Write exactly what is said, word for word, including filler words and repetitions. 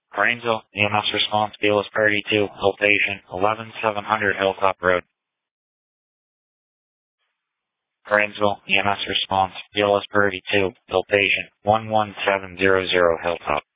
Grainsville, E M S response, B L S Priority two, Hill Patient, eleven seven hundred Hilltop Road. Grainsville, E M S response, B L S Priority two, Hill Patient, one one seven zero zero Hilltop.